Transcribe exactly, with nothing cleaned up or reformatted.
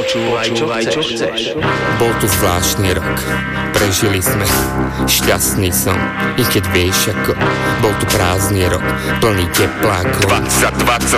Počúvaj, čo chceš. Bol tu zvláštny rok, prežili sme, šťastný som, i keď vieš ako. Bol tu prázdny rok, plný teplákov. dvadsať dvadsať